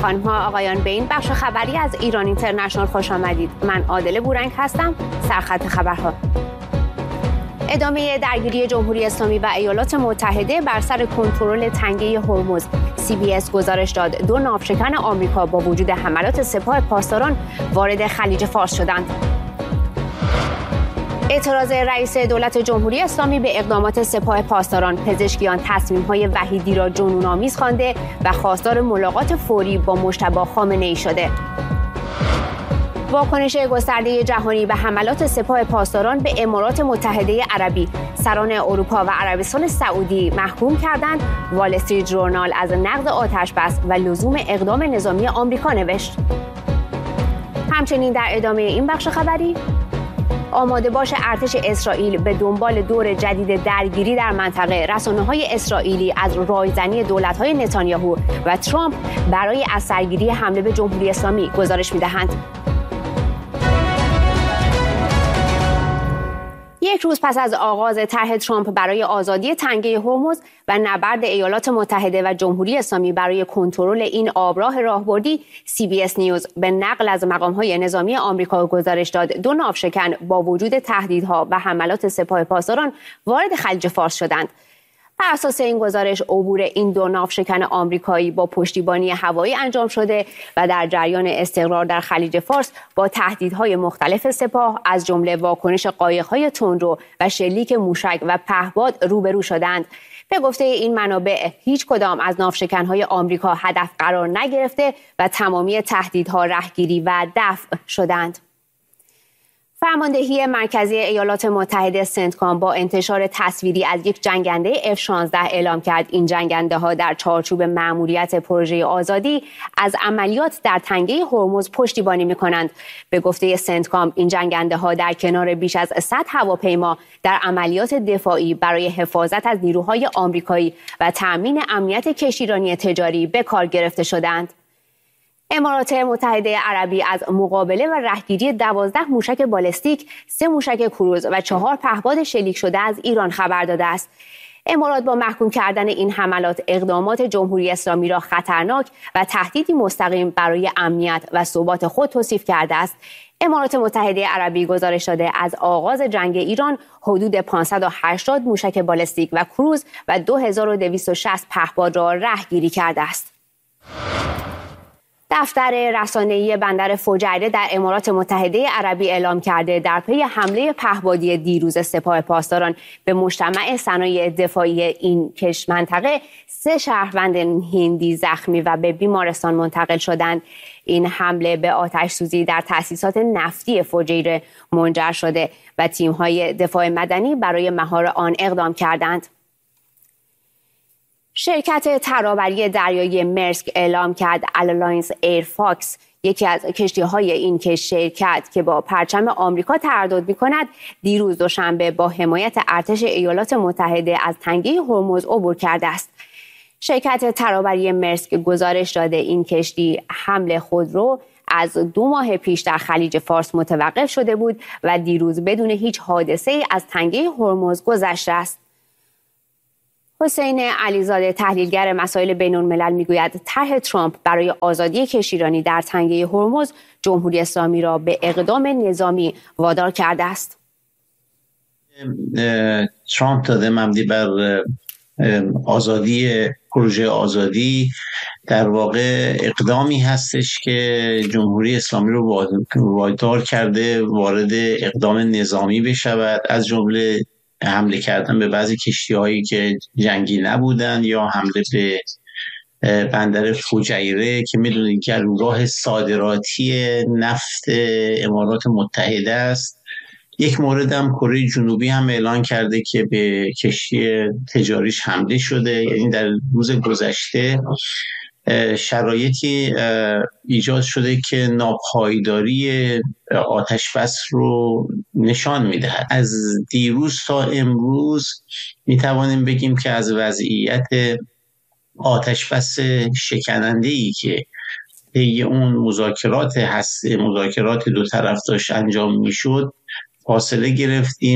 خانم ها آقایان، به این بخش خبری از ایران اینترنشنال خوش آمدید. من عادل بورنگ هستم. سرخط خبرها: ادامه درگیری جمهوری اسلامی و ایالات متحده بر سر کنترل تنگه هرمز. CBS گزارش داد 2 ناوشکن آمریکا با وجود حملات سپاه پاسداران وارد خلیج فارس شدند. اعتراض رئیس دولت جمهوری اسلامی به اقدامات سپاه پاسداران. پزشکیان تصمیم‌های وحیدی را جنون‌آمیز خوانده و خواستار ملاقات فوری با مجتبی خامنه‌ای شده. واکنش گسترده جهانی به حملات سپاه پاسداران به امارات متحده عربی. سران اروپا و عربستان سعودی محکوم کردند. وال استریت ژورنال از نقض آتش‌بس و لزوم اقدام نظامی آمریکا نوشت. همچنین در ادامه این بخش خبری: آماده باش ارتش اسرائیل به دنبال دور جدید درگیری در منطقه. رسانه‌های اسرائیلی از رایزنی دولت‌های نتانیاهو و ترامپ برای از سرگیری حمله به جمهوری اسلامی گزارش می‌دهند. یک روز پس از آغاز طرح ترامپ برای آزادی تنگه هرمز و نبرد ایالات متحده و جمهوری اسلامی برای کنترل این آبراه راهبردی، CBS نیوز به نقل از مقام‌های نظامی آمریکا گزارش داد 2 ناوشکن با وجود تهدیدها و حملات سپاه پاسداران وارد خلیج فارس شدند. بر اساس این گزارش، عبور این 2 ناوشکن آمریکایی با پشتیبانی هوایی انجام شده و در جریان استقرار در خلیج فارس با تهدیدهای مختلف سپاه از جمله واکنش قایق‌های تندرو و شلیک موشک و پهپاد روبرو شدند. به گفته این منابع، هیچ کدام از ناوشکن‌های آمریکا هدف قرار نگرفته و تمامی تهدیدها رهگیری و دفع شدند. فرماندهی مرکزی ایالات متحده سنتکام با انتشار تصویری از یک جنگنده F-16 اعلام کرد این جنگنده ها در چارچوب مأموریت پروژه آزادی از عملیات در تنگه هرمز پشتیبانی می‌کنند. به گفته سنتکام، این جنگنده ها در کنار بیش از 100 هواپیما در عملیات دفاعی برای حفاظت از نیروهای آمریکایی و تأمین امنیت کشتیرانی تجاری به کار گرفته شدند. امارات متحده عربی از مقابله و رهگیری 12 موشک بالستیک، 3 موشک کروز و 4 پهپاد شلیک شده از ایران خبر داده است. امارات با محکوم کردن این حملات اقدامات جمهوری اسلامی را خطرناک و تهدیدی مستقیم برای امنیت و ثبات خود توصیف کرده است. امارات متحده عربی گزارش داده از آغاز جنگ ایران حدود 580 موشک بالستیک و کروز و 2260 پهپاد را رهگیری کرده است. دفتر رسانه‌ای بندر فجیره در امارات متحده عربی اعلام کرده در پی حمله پهپادی دیروز سپاه پاسداران به مجتمع صنایع دفاعی این منطقه 3 شهروند هندی زخمی و به بیمارستان منتقل شدند. این حمله به آتش سوزی در تأسیسات نفتی فجیره منجر شده و تیم‌های دفاع مدنی برای مهار آن اقدام کردند. شرکت ترابری دریایی مرسک اعلام کرد الالاینس ایر فاکس، یکی از کشتی‌های این شرکت که با پرچم آمریکا تردد می‌کند، دیروز دوشنبه با حمایت ارتش ایالات متحده از تنگه هرمز عبور کرده است. شرکت ترابری مرسک گزارش داده این کشتی حمل خودرو از 2 ماه پیش در خلیج فارس متوقف شده بود و دیروز بدون هیچ حادثه‌ای از تنگه هرمز گذشته است. حسین علیزاده، تحلیلگر مسائل بین‌الملل، میگوید طرح ترامپ برای آزادی کشتیرانی در تنگه هرمز جمهوری اسلامی را به اقدام نظامی وادار کرده است. ترامپ داده مبنی بر آزادی، پروژه آزادی، در واقع اقدامی هستش که جمهوری اسلامی رو وادار کرده وارد اقدام نظامی بشود، از جمله حمله کردن به بعضی کشتی‌هایی که جنگی نبودن یا حمله به بندر فجیره که می‌دونید که گروگاه صادراتی نفت امارات متحده است. یک مورد هم کره جنوبی هم اعلان کرده که به کشتی تجاریش حمله شده. یعنی در روز گذشته شرایطی ایجاد شده که ناپایداری آتش بس رو نشان میدهد. از دیروز تا امروز میتوانیم بگیم که از وضعیت آتش بس شکننده‌ای که طی اون مذاکرات دو طرف داشت انجام میشد فاصله گرفتیم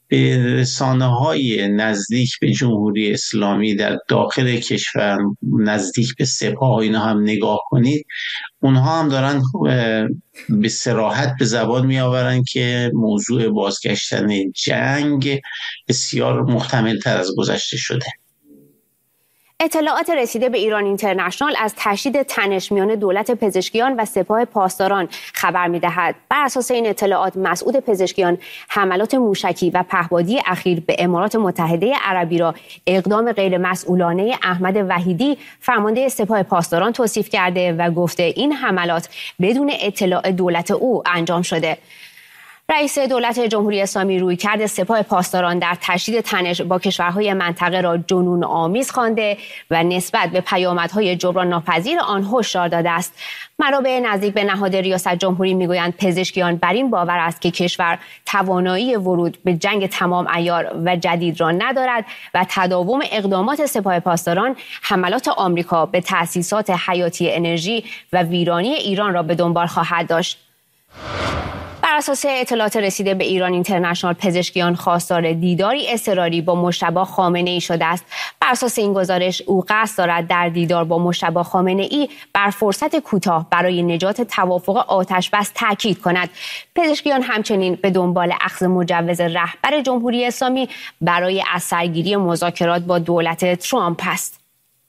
به رسانه‌های نزدیک به جمهوری اسلامی در داخل کشور، نزدیک به سپاه اینا هم نگاه کنید، اونها هم دارن به صراحت به زبان می آورن که موضوع بازگشتن جنگ بسیار محتمل تر از گذشته شده. اطلاعات رسیده به ایران اینترنشنال از تشدید تنش میان دولت پزشکیان و سپاه پاسداران خبر می‌دهد. بر اساس این اطلاعات مسعود پزشکیان حملات موشکی و پهپادی اخیر به امارات متحده عربی را اقدام غیرمسئولانه احمد وحیدی فرمانده سپاه پاسداران توصیف کرده و گفته این حملات بدون اطلاع دولت او انجام شده. رئیس دولت جمهوری اسلامی رویکرد سپاه پاسداران در تشدید تنش با کشورهای منطقه را جنون آمیز خوانده و نسبت به پیامدهای جبران ناپذیر آن هشدار داده است. منابع نزدیک به نهاد ریاست جمهوری میگویند پزشکیان بر این باور است که کشور توانایی ورود به جنگ تمام عیار و جدید را ندارد و تداوم اقدامات سپاه پاسداران حملات آمریکا به تأسیسات حیاتی انرژی و ویرانی ایران را به دنبال خواهد داشت. بر اساس اطلاعات رسیده به ایران اینترنشنال پزشکیان خواستار دیداری اضطراری با مجتبی خامنه‌ای شده است. بر اساس این گزارش او قصد دارد در دیدار با مجتبی خامنه‌ای بر فرصت کوتاه برای نجات توافق آتش‌بس تاکید کند. پزشکیان همچنین به دنبال اخذ مجوز رهبر جمهوری اسلامی برای از سرگیری مذاکرات با دولت ترامپ است.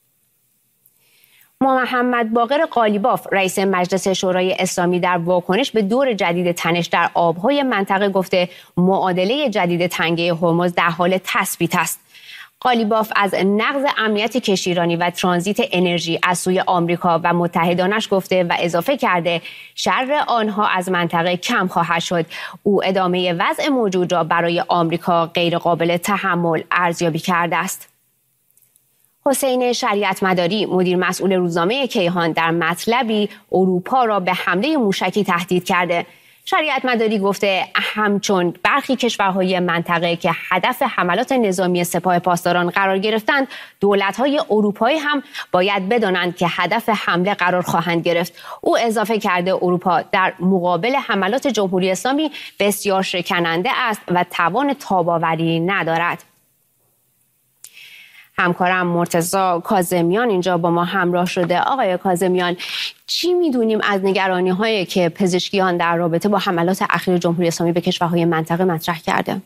محمد باقر قالیباف رئیس مجلس شورای اسلامی در واکنش به دور جدید تنش در آبهای منطقه گفته معادله جدید تنگه هرمز در حال تثبیت است. قالیباف از نقض امنیت کشتیرانی و ترانزیت انرژی از سوی آمریکا و متحدانش گفته و اضافه کرده شر آنها از منطقه کم خواهد شد. او ادامه وضع موجود را برای آمریکا غیر قابل تحمل ارزیابی کرده است. حسین شریعت مداری مدیر مسئول روزنامه کیهان در مطلبی اروپا را به حمله موشکی تهدید کرده. شریعت مداری گفته همچون برخی کشورهای منطقه که هدف حملات نظامی سپاه پاسداران قرار گرفتند، دولت‌های اروپایی هم باید بدانند که هدف حمله قرار خواهند گرفت. او اضافه کرده اروپا در مقابل حملات جمهوری اسلامی بسیار شکننده است و توان تاب‌آوری ندارد. همکارم مرتضی کاظمیان اینجا با ما همراه شده. آقای کاظمیان، چی میدونیم از نگرانی‌هایی که پزشکیان در رابطه با حملات اخیر جمهوری اسلامی به کشورهای منطقه مطرح کرده؟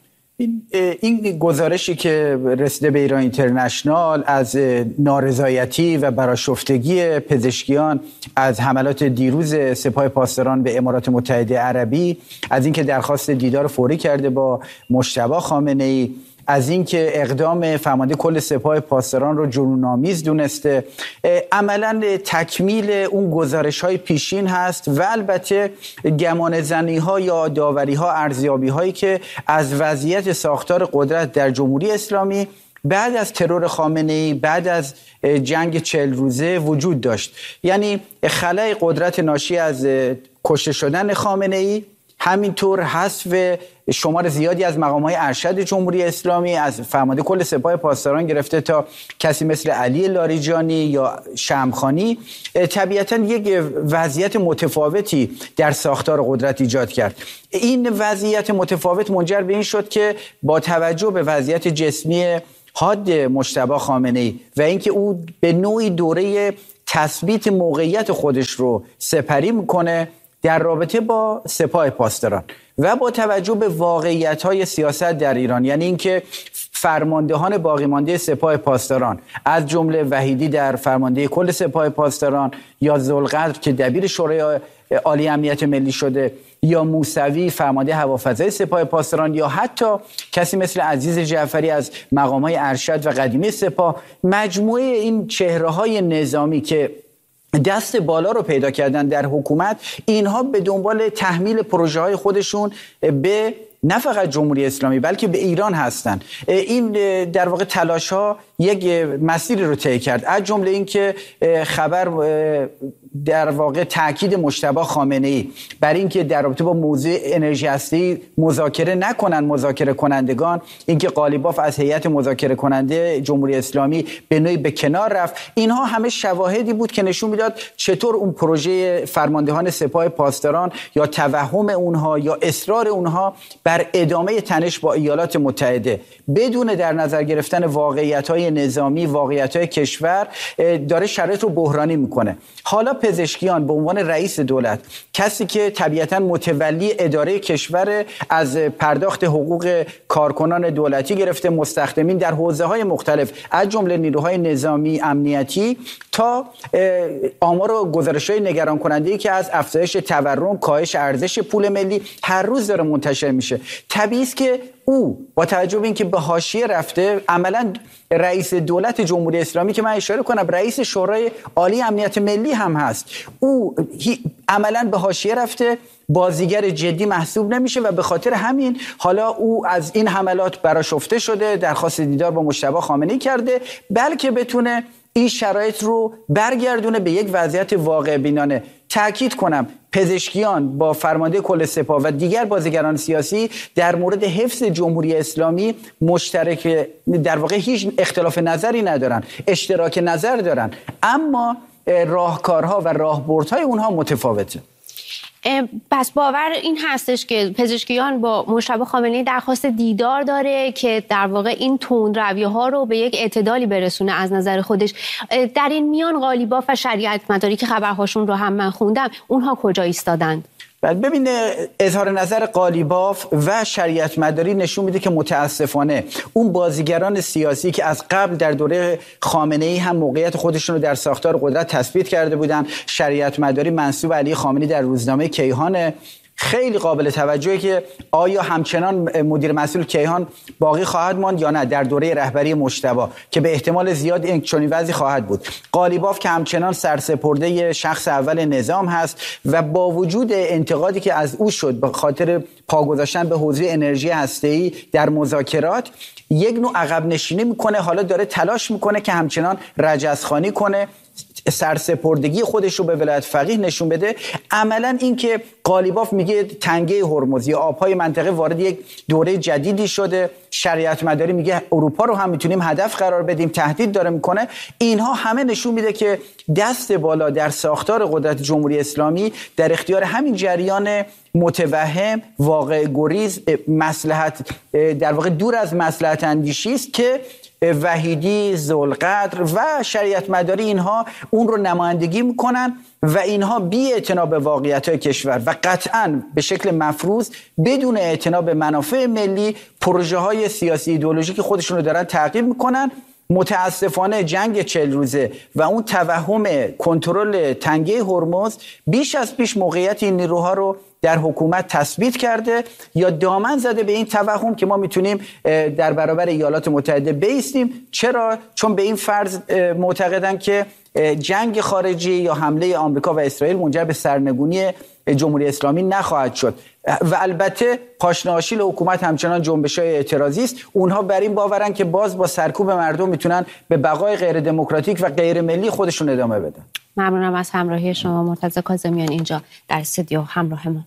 این گزارشی که رسیده به ایران اینترنشنال از نارضایتی و برآشفتگی پزشکیان از حملات دیروز سپاه پاسداران به امارات متحده عربی، از اینکه درخواست دیدار فوری کرده با مجتبی خامنه‌ای، از اینکه اقدام فرمانده کل سپاه پاسداران رو جنون‌آمیز دونسته، عملاً تکمیل اون گزارش‌های پیشین هست و البته گمانه‌زنی‌ها یا داوری‌ها، ارزیابی‌هایی که از وضعیت ساختار قدرت در جمهوری اسلامی بعد از ترور خامنه‌ای، بعد از جنگ 40 روزه وجود داشت. یعنی خلأ قدرت ناشی از کشته شدن خامنه‌ای، همینطور حذف شمار زیادی از مقام‌های ارشد جمهوری اسلامی، از فرمانده کل سپاه پاسداران گرفته تا کسی مثل علی لاریجانی یا شمخانی، طبیعتاً یک وضعیت متفاوتی در ساختار قدرت ایجاد کرد. این وضعیت متفاوت منجر به این شد که با توجه به وضعیت جسمی حاد مجتبی خامنه‌ای و اینکه او به نوعی دوره تثبیت موقعیت خودش رو سپری میکنه در رابطه با سپاه پاسداران و با توجه به واقعیت‌های سیاست در ایران، یعنی اینکه فرماندهان باقی مانده سپاه پاسداران از جمله وحیدی در فرمانده کل سپاه پاسداران یا ذوالقدر که دبیر شورای عالی امنیت ملی شده یا موسوی فرمانده هوافضای سپاه پاسداران یا حتی کسی مثل عزیز جعفری از مقام‌های ارشد و قدیمی سپاه، مجموعه این چهره‌های نظامی که دست بالا رو پیدا کردن در حکومت، اینها به دنبال تحمیل پروژه های خودشون به نه فقط جمهوری اسلامی بلکه به ایران هستن. این در واقع تلاش ها یک مسیری رو طی کرد، از جمله اینکه خبر در واقع تاکید مجتبی خامنه‌ای بر اینکه در رابطه با موضوع انرژی هسته‌ای مذاکره نکنن مذاکره کنندگان، اینکه قالیباف از هیئت مذاکره کننده جمهوری اسلامی به نوعی به کنار رفت، اینها همه شواهدی بود که نشون میداد چطور اون پروژه فرماندهان سپاه پاسداران یا توهم اونها یا اصرار اونها بر ادامه تنش با ایالات متحده بدون در نظر گرفتن واقعیت‌های نظامی، واقعیت‌های کشور داره شرایط رو بحرانی میکنه. حالا پزشکیان به عنوان رئیس دولت، کسی که طبیعتاً متولی اداره کشور، از پرداخت حقوق کارکنان دولتی گرفته مستخدمین در حوزه‌های مختلف از جمله نیروهای نظامی امنیتی تا آمار و گزارش‌های نگران کننده‌ای که از افزایش تورم، کاهش ارزش پول ملی هر روز داره منتشر میشه، طبیعی است که او با توجه به اینکه به حاشیه رفته، عملاً رئیس دولت جمهوری اسلامی که من اشاره کنم رئیس شورای عالی امنیت ملی هم هست، او عملاً به حاشیه رفته، بازیگر جدی محسوب نمیشه و به خاطر همین حالا او از این حملات برآشفته شده، درخواست دیدار با مجتبی خامنه‌ای کرده، بلکه بتونه این شرایط رو برگردونه به یک وضعیت واقع بینانه. تأکید کنم پزشکیان با فرمانده کل سپاه و دیگر بازیگران سیاسی در مورد حفظ جمهوری اسلامی مشترک، در واقع هیچ اختلاف نظری ندارن، اشتراک نظر دارن، اما راهکارها و راهبردهای اونها متفاوته. پس باور این هستش که پزشکیان با مجتبی خامنه‌ای درخواست دیدار داره که در واقع این تندروی‌ها رو به یک اعتدالی برسونه از نظر خودش. در این میان قالیباف و شریعت مداری که خبرهاشون رو هم من خوندم، اونها کجا ایستادند؟ ببین، اظهار نظر قالیباف و شریعت مداری نشون میده که متاسفانه اون بازیگران سیاسی که از قبل در دوره خامنه‌ای هم موقعیت خودشون رو در ساختار قدرت تثبیت کرده بودن، شریعت مداری منسوب علی خامنه‌ای در روزنامه کیهان، خیلی قابل توجهه که آیا همچنان مدیر مسئول کیهان باقی خواهد ماند یا نه در دوره رهبری مجتبی که به احتمال زیاد این چنین وضعی خواهد بود. قالیباف که همچنان سرسپرده شخص اول نظام هست و با وجود انتقادی که از او شد به خاطر پا گذاشتن به حوزه انرژی هسته‌ای در مذاکرات، یک نوع عقب نشینی میکنه، حالا داره تلاش میکنه که همچنان رجزخوانی کنه، سرسپردگی خودش رو به ولایت فقیه نشون بده. عملا این که قالیباف میگه تنگه هرمز یا آبهای منطقه وارد یک دوره جدیدی شده، شریعت مداری میگه اروپا رو هم میتونیم هدف قرار بدیم، تهدید داره میکنه، اینها همه نشون میده که دست بالا در ساختار قدرت جمهوری اسلامی در اختیار همین جریان متوهم، واقع گریز، مصلحت در واقع دور از مصلحت اندیشی است که وحیدی، ذوالقدر و شریعت مداری اینها اون رو نمایندگی میکنن و اینها بی اعتنا به واقعیت‌های کشور و قطعاً به شکل مفروض بدون اعتنا به منافع ملی پروژه‌های سیاسی ایدئولوژیک خودشون رو دارن تعقیب میکنن. متاسفانه جنگ 40 روزه و اون توهم کنترل تنگه هرمز بیش از پیش موقعیت این نیروها رو در حکومت تثبیت کرده یا دامن زده به این توهم که ما میتونیم در برابر ایالات متحده بایستیم. چرا؟ چون به این فرض معتقدن که جنگ خارجی یا حمله آمریکا و اسرائیل منجر به سرنگونی جمهوری اسلامی نخواهد شد و البته پاشنه حکومت همچنان جنبش‌های اعتراضی است. اونها بر این باورن که باز با سرکوب مردم میتونن به بقای غیر دموکراتیک و غیر ملی خودشون ادامه بدن. ممنونم از همراهی شما. مرتضی کاظمیان اینجا در استودیو همراه ما.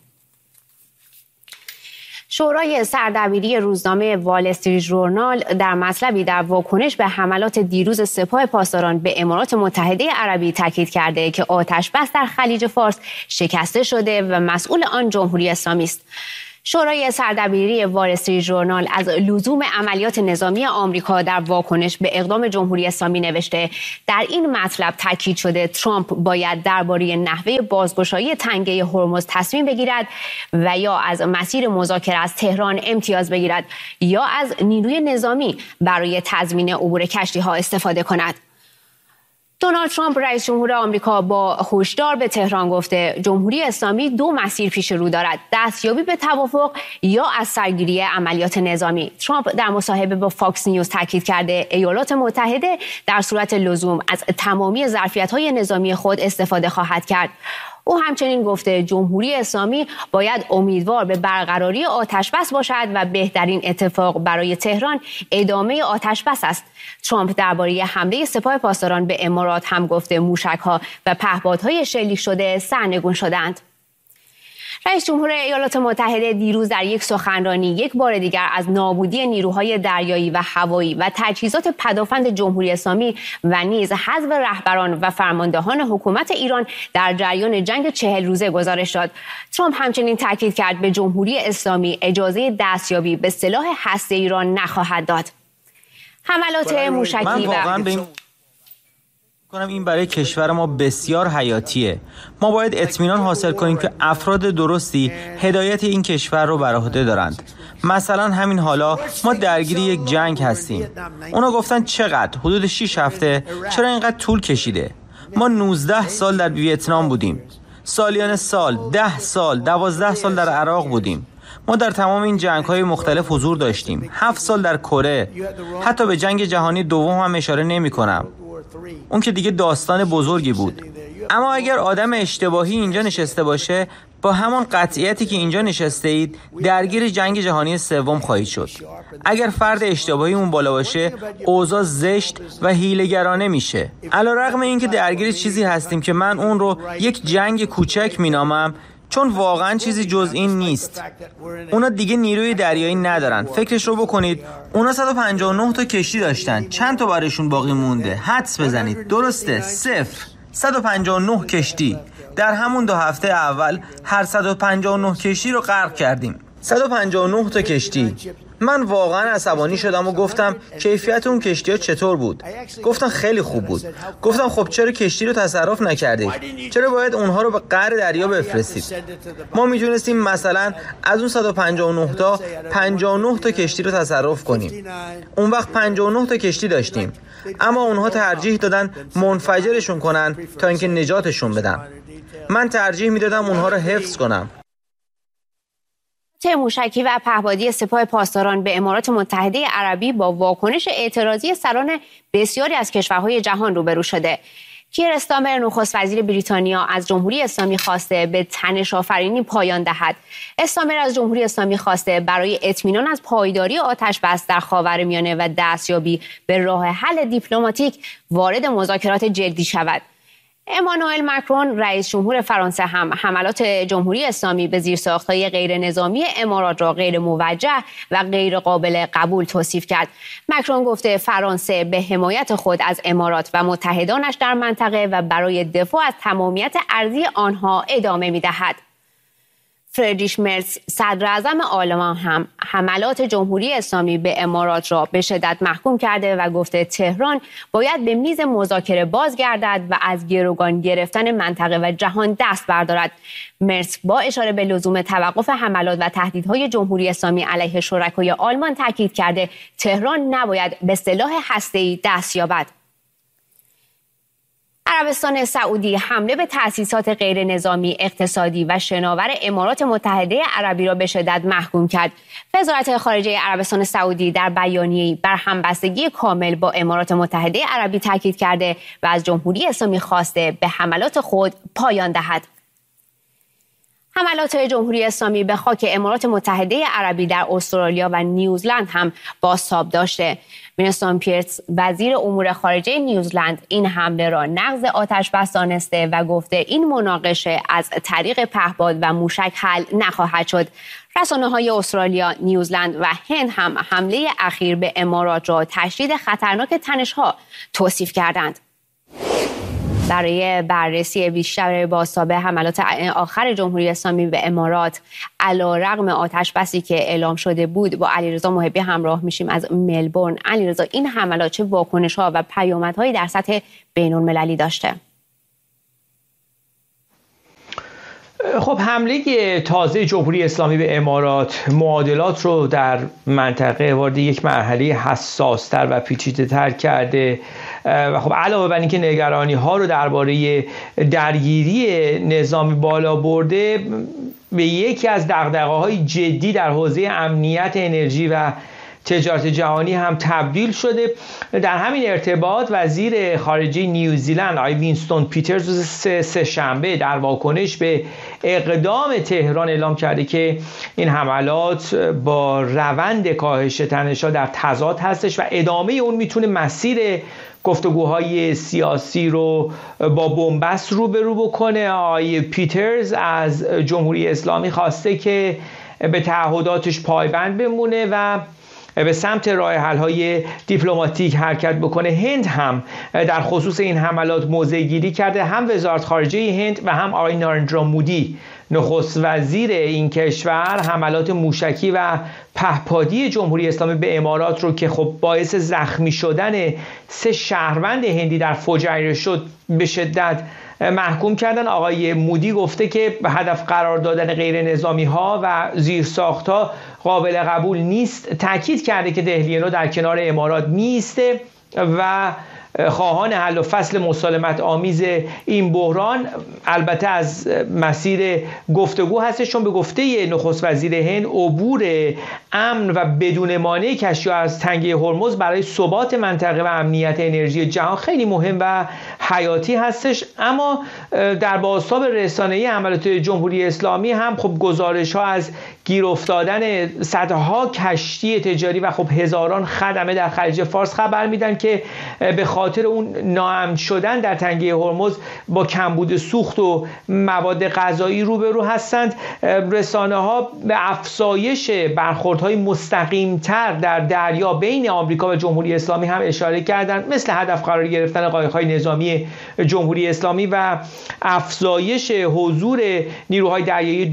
شورای سردبیری روزنامه وال استریت ژورنال در مطلبی در واکنش به حملات دیروز سپاه پاسداران به امارات متحده عربی تاکید کرده که آتش بس در خلیج فارس شکسته شده و مسئول آن جمهوری اسلامی است. شورای سردبیری وال استریت ژورنال از لزوم عملیات نظامی آمریکا در واکنش به اقدام جمهوری اسلامی نوشته در این مطلب تاکید شده ترامپ باید درباره نحوه بازگشایی تنگه هرمز تصمیم بگیرد و یا از مسیر مذاکره از تهران امتیاز بگیرد یا از نیروی نظامی برای تضمین عبور کشتی‌ها استفاده کند. دونالد ترامپ رئیس جمهور آمریکا با هشدار به تهران گفته جمهوری اسلامی دو مسیر پیش رو دارد: دستیابی به توافق یا از سرگیری عملیات نظامی. ترامپ در مصاحبه با فاکس نیوز تاکید کرده ایالات متحده در صورت لزوم از تمامی ظرفیت‌های نظامی خود استفاده خواهد کرد. او همچنین گفته جمهوری اسلامی باید امیدوار به برقراری آتشبس باشد و بهترین اتفاق برای تهران ادامه آتشبس است. ترامپ درباره حمله سپاه پاسداران به امارات هم گفته موشک‌ها و پهپادهای شلیک شده سرنگون شدند. رئیس جمهور ایالات متحده دیروز در یک سخنرانی یک بار دیگر از نابودی نیروهای دریایی و هوایی و تجهیزات پدافند جمهوری اسلامی و نیز حذف رهبران و فرماندهان حکومت ایران در جریان جنگ 40 روزه گزارش داد. ترامپ همچنین تاکید کرد به جمهوری اسلامی اجازه دستیابی به سلاح هسته‌ای را نخواهد داد. حملات موشکی این برای کشور ما بسیار حیاتیه. ما باید اطمینان حاصل کنیم که افراد درستی هدایت این کشور رو بر عهده دارند. مثلا همین حالا ما درگیر یک جنگ هستیم. اونا گفتن چقدر؟ حدود 6 هفته. چرا اینقدر طول کشیده؟ ما 19 سال در ویتنام بودیم. سالیان سال، 10 سال، 12 سال در عراق بودیم. ما در تمام این جنگ‌های مختلف حضور داشتیم. 7 سال در کره. حتی به جنگ جهانی دوم هم اشاره نمی‌کنم. اون که دیگه داستان بزرگی بود. اما اگر آدم اشتباهی اینجا نشسته باشه، با همان قطعیتی که اینجا نشسته اید درگیر جنگ جهانی سوم خواهید شد. اگر فرد اشتباهی اون بالا باشه، اوضاع زشت و حیله‌گرانه میشه. علیرغم اینکه درگیر چیزی هستیم که من اون رو یک جنگ کوچک مینامم، چون واقعا چیزی جز این نیست. اونا دیگه نیروی دریایی ندارن. فکرش رو بکنید، اونا 159 تا کشتی داشتن. چند تا برایشون باقی مونده؟ حدس بزنید. درسته، 0. 159 کشتی. در همون 2 هفته اول هر 159 کشتی رو غرق کردیم. 159 تا کشتی. من واقعا عصبانی شدم و گفتم کیفیت اون کشتی‌ها چطور بود؟ گفتن خیلی خوب بود. گفتم خب چرا کشتی رو تصرف نکردید؟ چرا باید اونها رو به قعر دریا بفرستید؟ ما میتونستیم مثلا از اون 159 تا 59 تا کشتی رو تصرف کنیم. اون وقت 59 تا کشتی داشتیم. اما اونها ترجیح دادن منفجرشون کنن تا اینکه نجاتشون بدن. من ترجیح میدادم اونها رو حفظ کنم. موشکی و پهپادی سپاه پاسداران به امارات متحده عربی با واکنش اعتراضی سران بسیاری از کشورهای جهان روبرو شده. کیر استارمر نخست وزیر بریتانیا از جمهوری اسلامی خواسته به تنش‌آفرینی پایان دهد. استارمر از جمهوری اسلامی خواسته برای اطمینان از پایداری آتش‌بس در خاورمیانه و دستیابی به راه حل دیپلماتیک وارد مذاکرات جدی شود. امانوئل مکرون رئیس جمهور فرانسه هم حملات جمهوری اسلامی به زیرساخت‌های غیر نظامی امارات را غیر موجه و غیر قابل قبول توصیف کرد. مکرون گفته فرانسه به حمایت خود از امارات و متحدانش در منطقه و برای دفاع از تمامیت ارضی آنها ادامه می‌دهد. فریدریش مرز صدر اعظم آلمان هم حملات جمهوری اسلامی به امارات را به شدت محکوم کرده و گفته تهران باید به میز مذاکره بازگردد و از گروگان گرفتن منطقه و جهان دست بردارد. مرز با اشاره به لزوم توقف حملات و تهدیدهای جمهوری اسلامی علیه شرکای آلمان تاکید کرده تهران نباید به سلاح هسته‌ای دست یابد. عربستان سعودی حمله به تأسیسات غیر نظامی اقتصادی و شناور امارات متحده عربی را به شدت محکوم کرد. وزارت خارجه عربستان سعودی در بیانیه‌ای بر همبستگی کامل با امارات متحده عربی تاکید کرده و از جمهوری اسلامی خواسته به حملات خود پایان دهد. حملات جمهوری اسلامی به خاک امارات متحده عربی در استرالیا و نیوزلند هم بازتاب داشته. وینستون پیرس وزیر امور خارجه نیوزلند این حمله را نقض آتش‌بس دانسته و گفته این مناقشه از طریق پهپاد و موشک حل نخواهد شد. رسانه‌های استرالیا، نیوزلند و هند هم حمله اخیر به امارات را تشدید خطرناک تنش‌ها توصیف کردند. برای بررسی بیشتر بازتاب حملات آخر جمهوری اسلامی به امارات علیرغم آتش‌بسی که اعلام شده بود با علیرضا محبی همراه میشیم از ملبورن. علیرضا، این حملات چه واکنش‌ها و پیامدهایی در سطح بین‌المللی داشته؟ خب حمله تازه جمهوری اسلامی به امارات معادلات رو در منطقه وارد یک مرحله حساس‌تر و پیچیده‌تر کرده و خب علاوه بر اینکه نگرانی ها رو درباره درگیری نظامی بالا برده، به یکی از دغدغه‌های جدی در حوزه امنیت انرژی و تجارت جهانی هم تبدیل شده. در همین ارتباط وزیر خارجه نیوزیلند آقای وینستون پیترز روز سه‌شنبه در واکنش به اقدام تهران اعلام کرده که این حملات با روند کاهش تنش‌ها در تضاد هستش و ادامه اون میتونه مسیر گفتگوهای سیاسی رو با بنبست روبرو بکنه. آقای پیترز از جمهوری اسلامی خواسته که به تعهداتش پایبند بمونه و به سمت راه حل‌های دیپلماتیک حرکت بکنه. هند هم در خصوص این حملات موضع گیری کرده. هم وزارت خارجه هند و هم آقای نارندرا مودی نخست وزیر این کشور حملات موشکی و پهپادی جمهوری اسلامی به امارات رو که خب باعث زخمی شدن 3 شهروند هندی در فجایع شد به شدت محکوم کردن. آقای مودی گفته که به هدف قرار دادن غیر نظامی ها و زیرساخت ها قابل قبول نیست. تاکید کرده که دهلی نو در کنار امارات میسته و خواهان حل و فصل مسالمت آمیز این بحران البته از مسیر گفتگو هستش، چون به گفته نخست وزیر هند عبور امن و بدون مانع کشتی از تنگه هرمز برای ثبات منطقه و امنیت انرژی جهان خیلی مهم و حیاتی هستش. اما در بازتاب رسانه‌ای حملات جمهوری اسلامی هم خب گزارش ها از گیر افتادن صدها کشتی تجاری و خب هزاران خدمه در خلیج فارس خبر میدن که به خاطر اون ناامن شدن در تنگه هرمز با کمبود سوخت و مواد غذایی روبرو هستند. رسانه ها به افزایش برخوردهای مستقیمتر در دریا بین آمریکا و جمهوری اسلامی هم اشاره کردند، مثل هدف قرار گرفتن قایق‌های نظامی جمهوری اسلامی و افزایش حضور نیروهای دریایی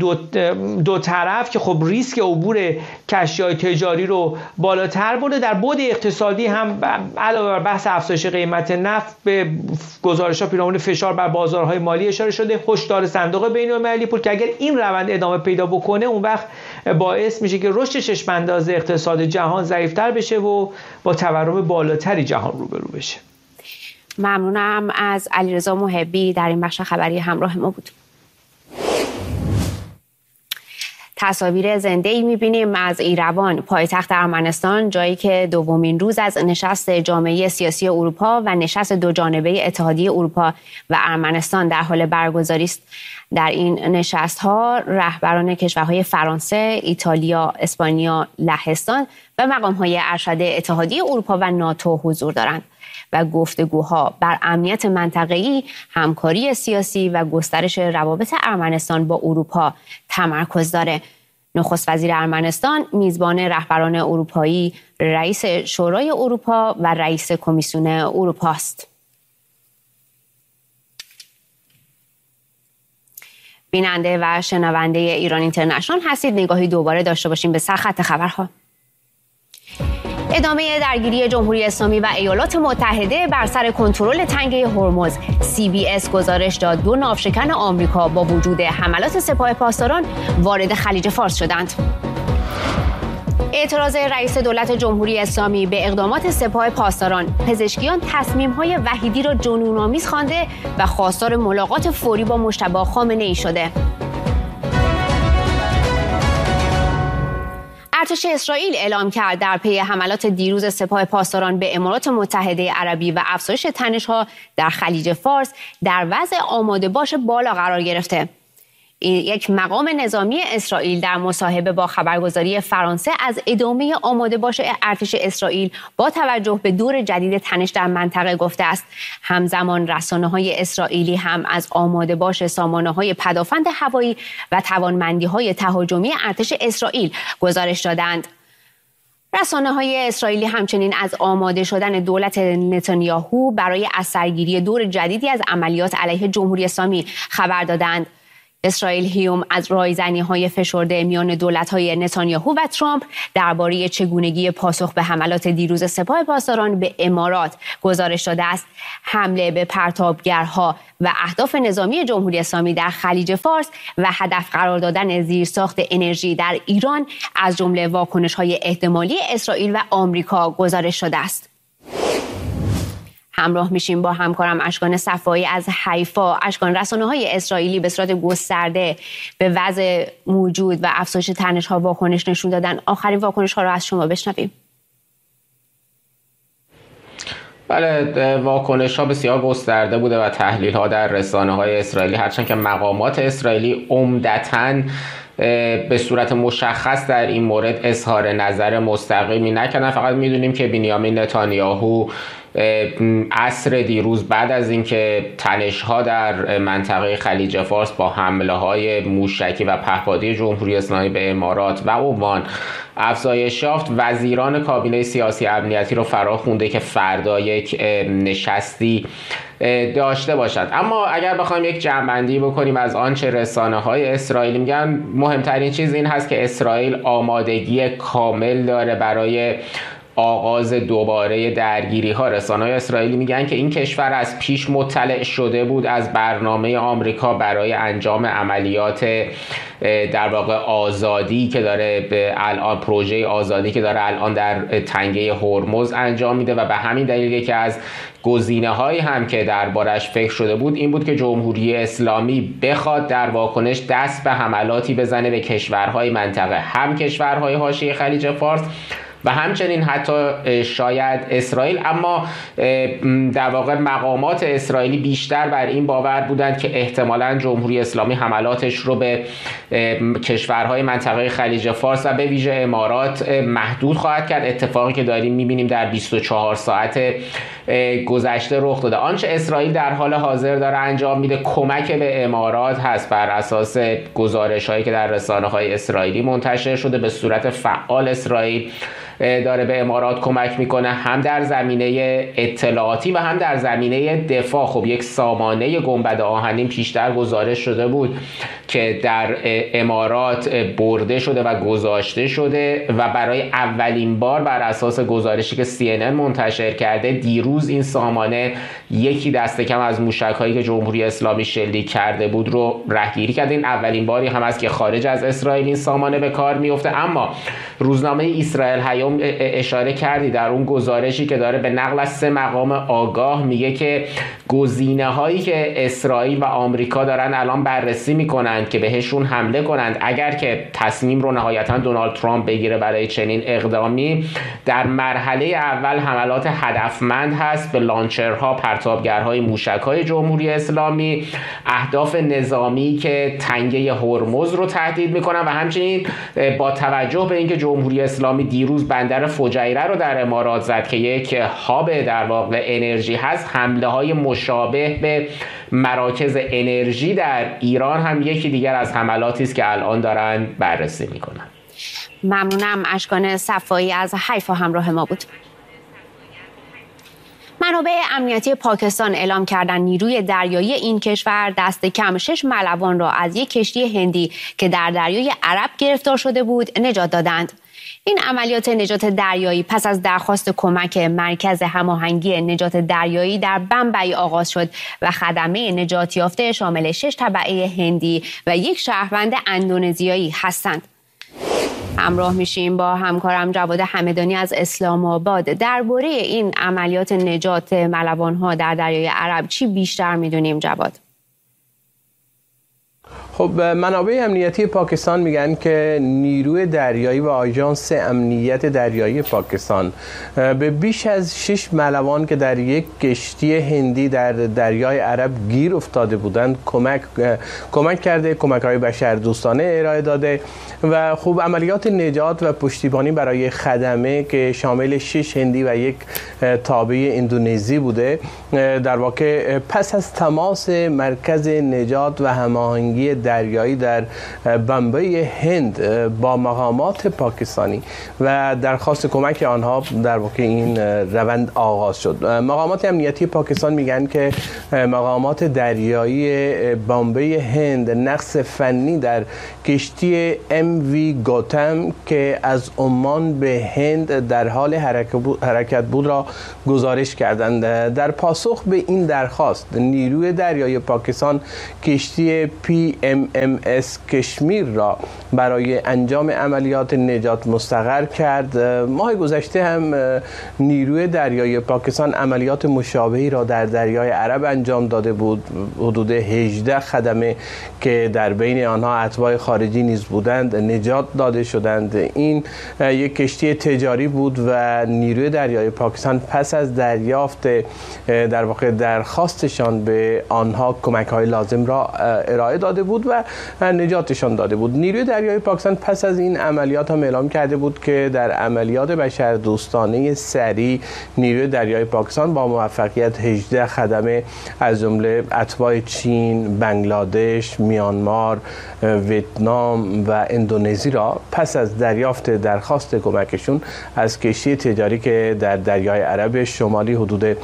دو طرف که خب ریسک عبور کشتی‌های تجاری رو بالاتر برده. در بعد اقتصادی هم علاوه بر بحث افزایش قیمت نفت به گزارش‌ها پیرامون فشار بر بازارهای مالی اشاره شده. هشدار صندوق بین‌المللی پول که اگر این روند ادامه پیدا بکنه اون وقت باعث میشه که رشد چشم‌انداز اقتصاد جهان ضعیف‌تر بشه و با تورم بالاتری جهان روبرو بشه. ممنونم از علیرضا محبی در این بخش خبری همراه ما بود. تصاویر زنده‌ای می‌بینیم از ایروان، پایتخت ارمنستان، جایی که دومین روز از نشست جامعه سیاسی اروپا و نشست دو جانبه اتحادیه اروپا و ارمنستان در حال برگزاری است. در این نشست‌ها رهبران کشورهای فرانسه، ایتالیا، اسپانیا، لهستان و مقام‌های ارشد اتحادیه اروپا و ناتو حضور دارند و گفتگوها بر امنیت منطقه‌ای، همکاری سیاسی و گسترش روابط ارمنستان با اروپا تمرکز داره. نخست وزیر ارمنستان میزبان رهبران اروپایی، رئیس شورای اروپا و رئیس کمیسیون اروپا است. بیننده و شنونده ایران اینترنشنال هستید. نگاهی دوباره داشته باشیم به سرخط خبرها. ادامه درگیری جمهوری اسلامی و ایالات متحده بر سر کنترل تنگه هرمز. CBS گزارش داد 2 ناوشکن آمریکا با وجود حملات سپاه پاسداران وارد خلیج فارس شدند. اعتراض رئیس دولت جمهوری اسلامی به اقدامات سپاه پاسداران، پزشکیان تصمیم‌های وحیدی را جنون‌آمیز خوانده و خواستار ملاقات فوری با مجتبی خامنه‌ای شده. ارتش اسرائیل اعلام کرد در پی حملات دیروز سپاه پاسداران به امارات متحده عربی و افزایش تنش‌ها در خلیج فارس در وضع آماده باش بالا قرار گرفته. یک مقام نظامی اسرائیل در مصاحبه با خبرگزاری فرانسه از ادامه آماده باش ارتش اسرائیل با توجه به دور جدید تنش در منطقه گفته است. همزمان رسانه‌های اسرائیلی هم از آماده باش سامانه‌های پدافند هوایی و توانمندی‌های تهاجمی ارتش اسرائیل گزارش دادند. رسانه‌های اسرائیلی همچنین از آماده شدن دولت نتانیاهو برای از سرگیری دور جدیدی از عملیات علیه جمهوری اسلامی خبر دادند. اسرائیل هیوم از رایزنی‌های فشرده میان دولت‌های نتانیاهو و ترامپ درباره چگونگی پاسخ به حملات دیروز سپاه پاسداران به امارات گزارش داده است. حمله به پرتابگرها و اهداف نظامی جمهوری اسلامی در خلیج فارس و هدف قرار دادن زیرساخت انرژی در ایران از جمله واکنش‌های احتمالی اسرائیل و آمریکا گزارش شده است. همراه میشیم با همکارم اشکان صفایی از حیفا. اشکان، رسانه‌های اسرائیلی به صورت گسترده به وضع موجود و افزایش تنش‌ها واکنش نشون دادن. آخرین واکنش‌ها را از شما بشنویم. بله، واکنش ها بسیار گسترده بوده و تحلیل ها در رسانه های اسرائیلی، هرچند که مقامات اسرائیلی عمدتاً به صورت مشخص در این مورد اظهار نظر مستقیمی نکردن. فقط میدونیم که بنیامین نتانیاهو عصر دیروز بعد از اینکه تنش‌ها در منطقه خلیج فارس با حمله‌های موشکی و پهپادی جمهوری اسلامی به امارات و عمان افزایش یافت، وزیران کابینه سیاسی امنیتی رو فرا خونده که فردا یک نشستی داشته باشند. اما اگر بخوایم یک جمع‌بندی بکنیم از آنچه رسانه‌های اسرائیلی میگن، مهمترین چیز این هست که اسرائیل آمادگی کامل داره برای آغاز دوباره درگیری ها. رسانه‌های اسرائیلی میگن که این کشور از پیش مطلع شده بود از برنامه آمریکا برای انجام عملیات در واقع آزادی که داره الان، پروژه آزادی که داره الان در تنگه هرمز انجام میده و به همین دلیل یکی از گزینه‌هایی هم که دربارش فکر شده بود این بود که جمهوری اسلامی بخواد در واکنش دست به حملاتی بزنه به کشورهای منطقه، هم کشورهای حاشیه خلیج فارس و همچنین حتی شاید اسرائیل. اما در واقع مقامات اسرائیلی بیشتر بر این باور بودند که احتمالاً جمهوری اسلامی حملاتش رو به کشورهای منطقه خلیج فارس و به ویژه امارات محدود خواهد کرد. اتفاقی که داریم می‌بینیم در 24 ساعت گذشته رخ داده. آنچه اسرائیل در حال حاضر داره انجام میده کمک به امارات هست، بر اساس گزارش‌هایی که در رسانه‌های اسرائیلی منتشر شده. به صورت فعال اسرائیل داره به امارات کمک میکنه، هم در زمینه اطلاعاتی و هم در زمینه دفاع. خب یک سامانه گنبد آهنین پیشتر گزارش شده بود که در امارات برده شده و گذاشته شده و برای اولین بار بر اساس گزارشی که CNN منتشر کرده دیروز این سامانه یکی دست کم از موشک‌هایی که جمهوری اسلامی شلیک کرده بود رو رهگیری کرده. این اولین باری هم است که خارج از اسرائیل این سامانه به کار میفته. اما روزنامه اسرائیل هیوم اشاره کردی در اون گزارشی که داره به نقل از 3 مقام آگاه میگه که گزینه‌هایی که اسرائیل و آمریکا دارن الان بررسی میکنن که بهشون حمله کنند اگر که تصمیم رو نهایتا دونالد ترامپ بگیره برای چنین اقدامی، در مرحله اول حملات هدفمند هست به لانچرها، پرتابگرهای موشک‌های جمهوری اسلامی، اهداف نظامی که تنگه هرمز رو تهدید میکنن و همچنین با توجه به اینکه جمهوری اسلامی دیروز بندر فجیره رو در امارات زد که یک هاب در واقع انرژی هست، حمله های مشابه به مراکز انرژی در ایران هم یکی دیگر از حملاتی است که الان دارن بررسی میکنن. ممنونم. اشکان صفایی از حیفا همراه ما بود. منابع امنیتی پاکستان اعلام کردند نیروی دریایی این کشور دست کم 6 ملوان را از یک کشتی هندی که در دریای عرب گرفتار شده بود نجات دادند. این عملیات نجات دریایی پس از درخواست کمک مرکز هماهنگی نجات دریایی در بمبئی آغاز شد و خدمه نجات یافته شامل 6 تبعه هندی و یک شهروند اندونزیایی هستند. همراه میشیم با همکارم جواد همدانی از اسلام آباد. درباره این عملیات نجات ملوان‌ها در دریای عرب چی بیشتر میدونیم جواد؟ خب منابع امنیتی پاکستان میگن که نیروی دریایی و آژانس امنیت دریایی پاکستان به بیش از 6 ملوان که در یک کشتی هندی در دریای عرب گیر افتاده بودند کمک کرده، کمک‌های بشردوستانه ارائه داده و خوب عملیات نجات و پشتیبانی برای خدمه که شامل 6 هندی و یک تابع اندونزی بوده. در واقع پس از تماس مرکز نجات و هماهنگی دریایی در بمبئی هند با مقامات پاکستانی و درخواست کمک آنها در واقع این روند آغاز شد. مقامات امنیتی پاکستان میگن که مقامات دریایی بمبئی هند نقص فنی در کشتی MV گوتم که از عمان به هند در حال حرکت بود را گزارش کردند. در پاسخ به این درخواست نیروی دریایی پاکستان کشتی PM MMS کشمیر را برای انجام عملیات نجات مستقر کرد. ماه گذشته هم نیروی دریایی پاکستان عملیات مشابهی را در دریای عرب انجام داده بود. حدود 18 خدمه که در بین آنها اتباع خارجی نیز بودند نجات داده شدند. این یک کشتی تجاری بود و نیروی دریایی پاکستان پس از دریافت در واقع درخواستشان به آنها کمک‌های لازم را ارائه داده بود و نجاتشان داده بود. نیروی دریایی پاکستان پس از این عملیات هم اعلام کرده بود که در عملیات بشردوستانه سریع نیروی دریایی پاکستان با موفقیت 18 خدمه از جمله اتباع چین، بنگلادش، میانمار، ویتنام و اندونزی را پس از دریافت درخواست کمکشون از کشتی تجاری که در دریای عرب شمالی حدود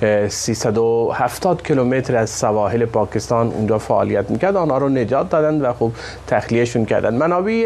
370 کیلومتر از سواحل پاکستان اونجا فعالیت میکرد آنها رو نجات دادند و خوب تخلیهشون کردند. منابع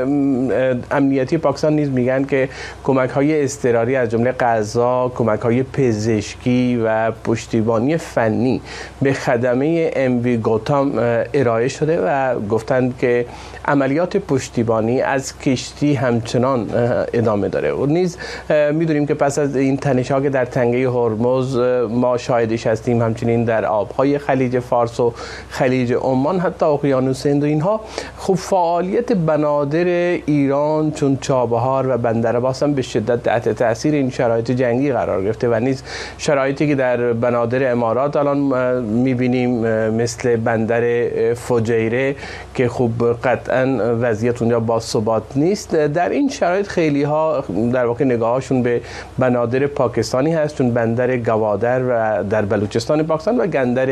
امنیتی پاکستان نیز میگن که کمک‌های اضطراری از جمله غذا، کمک‌های پزشکی و پشتیبانی فنی به خدمه MV گوتام ارائه شده و گفتند که عملیات پشتیبانی از کشتی همچنان ادامه داره. و نیز میدونیم که پس از این تنش‌ها که در تنگه هرمز ما شاهدش هستیم، همچنین در آب‌های خلیج فارس و خلیج عمان، حتی اقیانوس هند و اینها، خب فعالیت بنادر ایران چون چابهار و بندر عباس هم به شدت تحت تاثیر این شرایط جنگی قرار گرفته و نیز شرایطی که در بنادر امارات الان می‌بینیم مثل بندر فجیره که خب قطعاً وضعیت اونجا باثبات نیست. در این شرایط خیلی ها در واقع نگاهشون به بنادر پاکستانی هست، چون بندر گوادر و در بلوچستان پاکستان و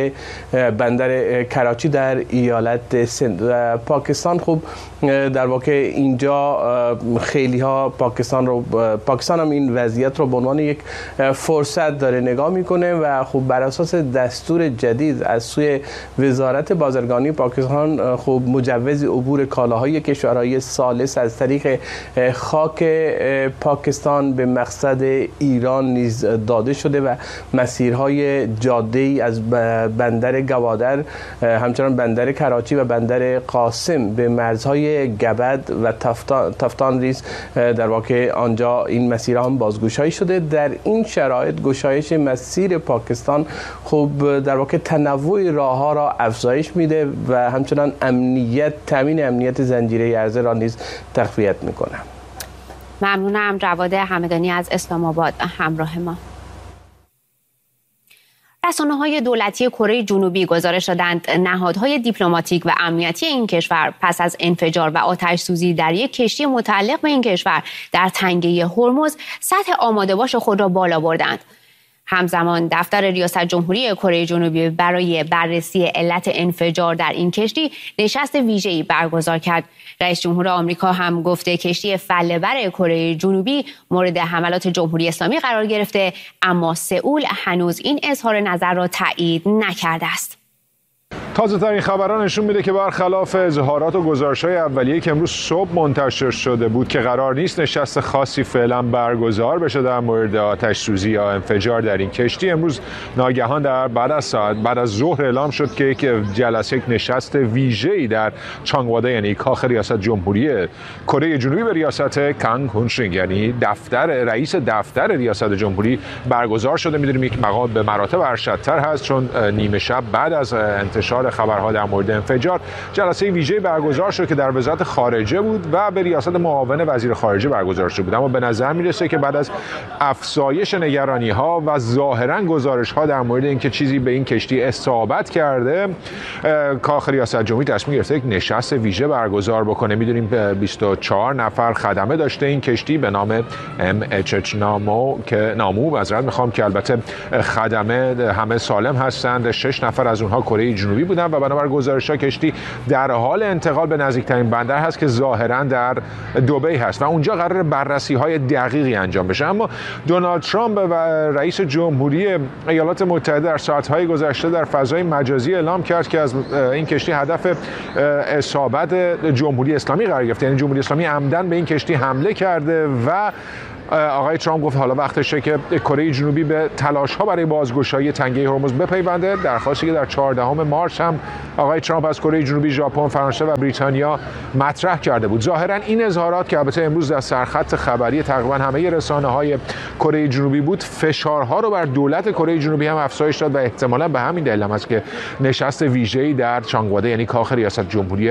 بندر کراچی در ایالت سند و پاکستان خب در واقع اینجا خیلی ها پاکستان هم این وضعیت رو به عنوان یک فرصت داره نگاه میکنه و خب بر اساس دستور جدید از سوی وزارت بازرگانی پاکستان خب مجوز عبور کالاهای کشورهای ثالث از طریق خاک پاکستان به مقصد ایران نیز داده شده و مسیرهای جاده‌ای از بندر گوادر، همچنان بندر کراچی و بندر قاسم به مرزهای گبد و تفتان ریز در واقع آنجا این مسیرها هم بازگشایی شده. در این شرایط گشایش مسیر پاکستان خب در واقع تنوع راهها را افزایش میده و همچنان تامین امنیت زنجیره عرضه را نیز تقویت میکنه. ممنونم. جواد همدانی از اسلام آباد همراه ما. رسانه‌های دولتی کره جنوبی گزارش دادند نهادهای دیپلماتیک و امنیتی این کشور پس از انفجار و آتش‌سوزی در یک کشتی متعلق به این کشور در تنگه هرمز سطح آماده‌باش خود را بالا بردند. همزمان دفتر ریاست جمهوری کره جنوبی برای بررسی علت انفجار در این کشتی نشست ویژه‌ای برگزار کرد. رئیس جمهور آمریکا هم گفته کشتی فله‌بر کره جنوبی مورد حملات جمهوری اسلامی قرار گرفته، اما سئول هنوز این اظهار نظر را تایید نکرده است. تازه ترین خبران نشون میده که برخلاف اظهارات و گزارش‌های اولیه که امروز صبح منتشر شده بود که قرار نیست نشست خاصی فعلا برگزار بشه در مورد آتش سوزی یا انفجار در این کشتی، امروز ناگهان بعد از ظهر اعلام شد که یک نشست ویژه‌ای در چانگواده یعنی کاخ ریاست جمهوری کره جنوبی به ریاست کانگ هونشینگ یعنی رئیس دفتر ریاست جمهوری برگزار شده. می‌دونیم یک مقام به مراتب ارشدتر هست، چون نیمه شب بعد از انتشار خبرها در مورد انفجار جلسه ویژه برگزار شد که در وزارت خارجه بود و به ریاست معاون وزیر خارجه برگزار شده بود. اما به نظر میرسه که بعد از افزایش نگرانی‌ها و ظاهراً گزارش‌ها در مورد اینکه چیزی به این کشتی اصابت کرده، کاخ ریاست جمهوری تصمیم گرفته یک نشست ویژه برگزار بکنه. می‌دونیم 24 نفر خدمه داشته این کشتی به نام MHH نامو معذرت می‌خوام که البته خدمه همه سالم هستند. 6 نفر از اونها کره جنوبی بودن و بنابر گزارش‌ها کشتی در حال انتقال به نزدیکترین بندر هست که ظاهراً در دبی هست و اونجا قرار بررسی‌های دقیقی انجام بشه. اما دونالد ترامپ و رئیس جمهوری ایالات متحده در ساعت‌های گذشته در فضای مجازی اعلام کرد که از این کشتی هدف اصابت جمهوری اسلامی قرار گرفته، یعنی جمهوری اسلامی عمدن به این کشتی حمله کرده و آقای ترامپ گفت حالا وقتشه که کره جنوبی به تلاش‌ها برای بازگشایی تنگه هرمز بپیونده. درخواستی که در 14 مارس هم آقای ترامپ از کره جنوبی، ژاپن، فرانسه و بریتانیا مطرح کرده بود. ظاهراً این اظهارات که البته امروز در سرخط خبری تقریبا همه رسانه‌های کره جنوبی بود، فشارها رو بر دولت کره جنوبی هم افزایش داد و احتمالاً به همین دلیل است که نشست ویژه‌ای در چانگواده یعنی کاخ ریاست جمهوری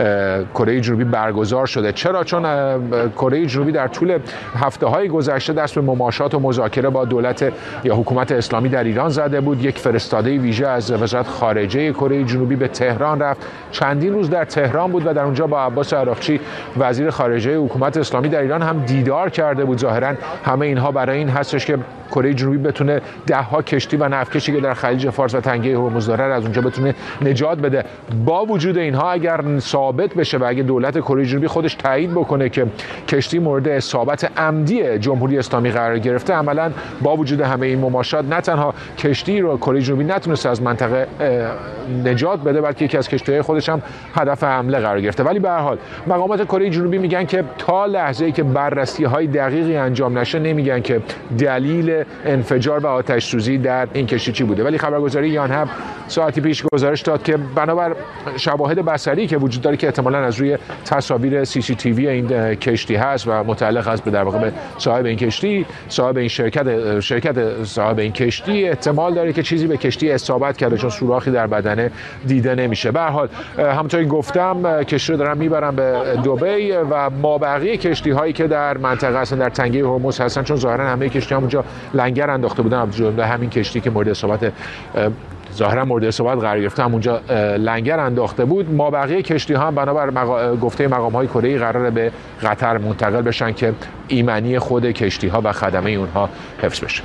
کره جنوبی برگزار شده. چرا؟ چون کره جنوبی در طول هفته‌های گذشته دست به مماشات و مذاکره با دولت یا حکومت اسلامی در ایران زده بود. یک فرستاده ویژه از وزارت خارجه کره جنوبی به تهران رفت، چندین روز در تهران بود و در اونجا با عباس عراقچی وزیر خارجه حکومت اسلامی در ایران هم دیدار کرده بود. ظاهراً همه اینها برای این هستش که کره جنوبی بتونه ده‌ها کشتی و نفتکشی که در خلیج فارس و تنگه هرمز داره از اونجا بتونه نجات بده. با وجود اینها اگر ثابت بشه و اگه دولت کره جنوبی خودش تایید بکنه که کشتی مورد اصابت عمدی جمهوری اسلامی قرار گرفته، عملاً با وجود همه این مماشات نه تنها کشتی رو کره جنوبی نتونسته از منطقه نجات بده، بلکه یکی از کشتی‌های خودش هم هدف حمله قرار گرفته. ولی به هر حال مقامات کره جنوبی میگن که تا لحظه‌ای که بررسی‌های دقیقی انجام نشه نمیگن که دلیل انفجار و آتش سوزی در این کشتی چی بوده. ولی خبرگزاری یانهب ساعتی پیش گزارش داد که بنابر شواهد بصری که وجود داره که احتمالاً از روی تصاویر CCTV این کشتی هست و متعلق است به در واقع به صاحب این کشتی، صاحب این شرکت صاحب این کشتی، احتمال داره که چیزی به کشتی اصابت کرده چون سوراخی در بدنه دیده نمیشه. به هر حال همونطوری گفتم کشتی رو دارن میبرن به دبی و مابقی کشتی هایی که در منطقه هستن در تنگه هرمز هستن، چون ظاهرا همه کشتی هم اونجا لنگر انداخته بودن، جمله همین کشتی که مورد اصابت ظاهرا مورد اصابت قرار گرفته هم اونجا لنگر انداخته بود. ما بقیه کشتی ها هم بنابر گفته مقام های کره قراره به قطر منتقل بشن که ایمنی خود کشتی ها و خدمه اونها حفظ بشه.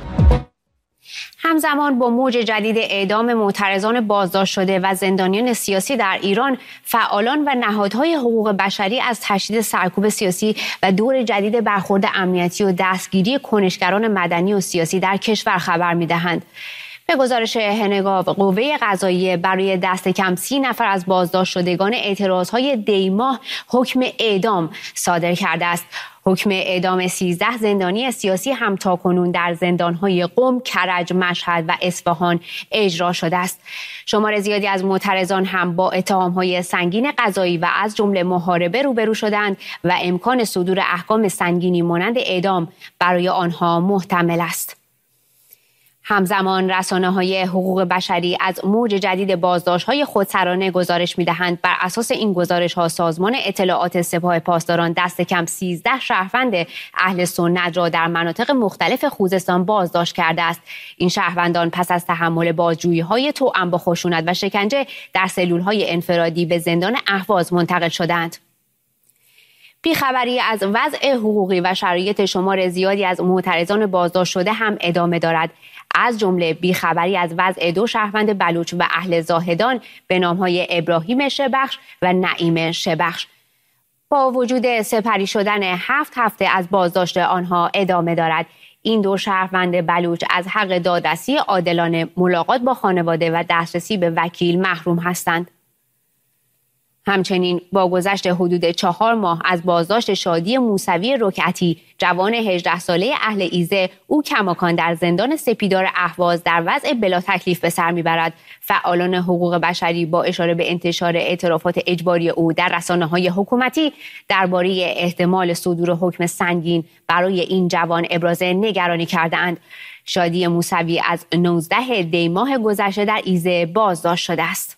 همزمان با موج جدید اعدام معترضان بازداشت شده و زندانیان سیاسی در ایران، فعالان و نهادهای حقوق بشری از تشدید سرکوب سیاسی و دور جدید برخورد امنیتی و دستگیری کنشگران مدنی و سیاسی در کشور خبر می‌دهند. به گزارش هنگاو، قوه قضاییه برای دست کم 30 نفر از بازداشت شدگان اعتراضهای دیماه حکم اعدام صادر کرده است. حکم اعدام 13 زندانی سیاسی هم تاکنون در زندانهای قم، کرج، مشهد و اصفهان اجرا شده است. شمار زیادی از معترضان هم با اتهامهای سنگین قضایی و از جمله محاربه روبرو شدند و امکان صدور احکام سنگینی مانند اعدام برای آنها محتمل است. همزمان رسانه‌های حقوق بشری از موج جدید بازداشت‌های خودسرانه گزارش می‌دهند. بر اساس این گزارش‌ها سازمان اطلاعات سپاه پاسداران دست کم 13 شهروند اهل سنت را در مناطق مختلف خوزستان بازداشت کرده است. این شهروندان پس از تحمل بازجویی‌های توأم با خشونت و شکنجه در سلول‌های انفرادی به زندان اهواز منتقل شدند. بیخبری از وضع حقوقی و شرایط شمار زیادی از معترضان بازداشت شده هم ادامه دارد. از جمله بیخبری از وضع 2 شهروند بلوچ و اهل زاهدان به نامهای ابراهیم شبخش و نعیم شبخش. با وجود سپری شدن 7 هفته از بازداشت آنها ادامه دارد. این 2 شهروند بلوچ از حق دادرسی عادلانه، ملاقات با خانواده و دسترسی به وکیل محروم هستند. همچنین با گذشت حدود 4 ماه از بازداشت شادی موسوی رکعتی، جوان 18 ساله اهل ایزه، او کماکان در زندان سپیدار اهواز در وضع بلا تکلیف به سر میبرد. فعالان حقوق بشری با اشاره به انتشار اعترافات اجباری او در رسانه‌های حکومتی درباره احتمال صدور حکم سنگین برای این جوان ابراز نگرانی کردند. شادی موسوی از 19 دی ماه گذشته در ایزه بازداشت شده است.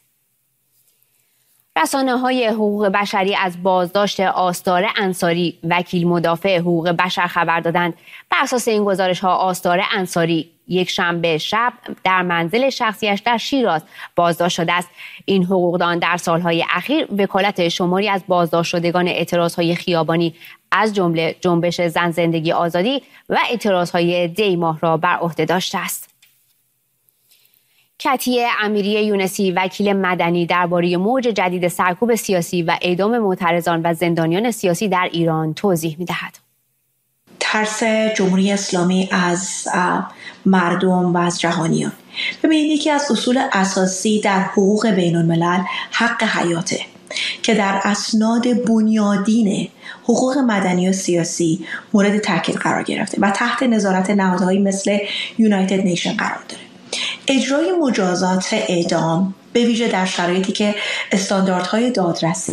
رسانه‌های حقوق بشری از بازداشت آستار انصاری، وکیل مدافع حقوق بشر خبر دادند. بر اساس این گزارش‌ها آستار انصاری یک شنبه شب در منزل شخصیش در شیراز بازداشت شده است. این حقوقدان در سالهای اخیر وکالت شماری از بازداشت شدگان اعتراضهای خیابانی از جمله جنبش زن زندگی آزادی و اعتراضهای دی ماه را بر عهده داشته است. کتیه امیری یونسی، وکیل مدنی، درباره موج جدید سرکوب سیاسی و اعدام معترضان و زندانیان سیاسی در ایران توضیح می‌دهد. ترس جمهوری اسلامی از مردم و از جهانیان. ببینید یکی از اصول اساسی در حقوق بین الملل حق حیاته. که در اسناد بنیادین حقوق مدنی و سیاسی مورد تاکید قرار گرفته و تحت نظارت نهادهایی مثل یونایتد نیشن قرار داره. اجرای مجازات اعدام به ویژه در شرایطی که استانداردهای دادرسی